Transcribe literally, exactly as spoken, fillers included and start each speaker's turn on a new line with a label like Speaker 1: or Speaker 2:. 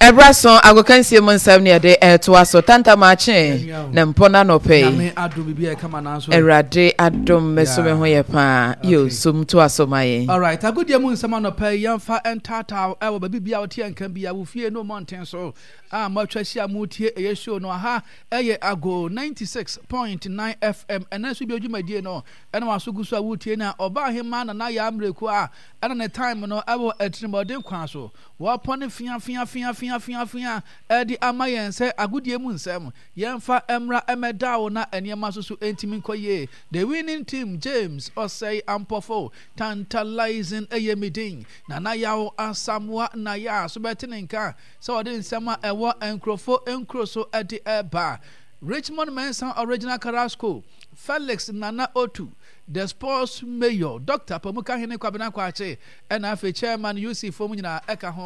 Speaker 1: Ebrason agokansie mo nsam ne de eto aso tantamache na mpona no pay
Speaker 2: me adom bibia kama na so
Speaker 1: erade adom meso me ho ye pa yo sum to aso maye.
Speaker 2: All right, agodie mu nsam no pay yamfa entata e wo bibia wo tie nkan bia wo fie no mountain so ah matwa hia mu tie eye show no ha eye ago ninety-six point nine F M ena so bi odwumadie no ena waso guso a wo tie na oba hema na na ya amreku a ena ne time no e wo atrimodin kwan so wo pone fia fia fia fia fia fia e di amayen se agodie mu nsam yemfa emra emedawo na eniema so so entimi nkoye the winning team James Osei Ampofo tantalizing ayemidin na na yawo asamwa na ya so betinenka so odi nsama ewo enkrofo enkroso edi eba Richmond Mensa Original Carrasco Felix Nana Otu the sports mayor Doctor Pamuka Hene Kwabena Kwache and afi chairman U C Fomu nyina eka ho